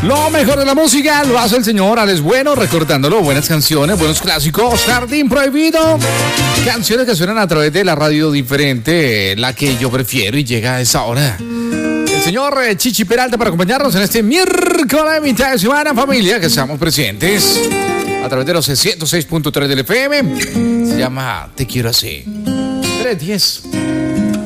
Lo mejor de la música lo hace el señor Alex Bueno, recordándolo, buenas canciones, buenos clásicos, Jardín Prohibido, canciones que suenan a través de la radio diferente, la que yo prefiero y llega a esa hora. El señor Chichi Peralta para acompañarnos en este miércoles, mitad de semana, familia, que estamos presentes a través de los 106.3 del FM. Se llama Te Quiero Así. 310.